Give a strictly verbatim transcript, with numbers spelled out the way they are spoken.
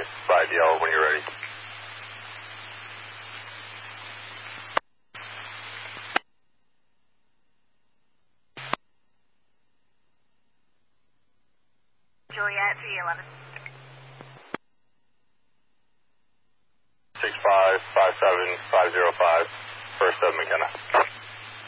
five yellow when you're ready. Juliet, three eleven. six five five seven five zero five, first of McKenna.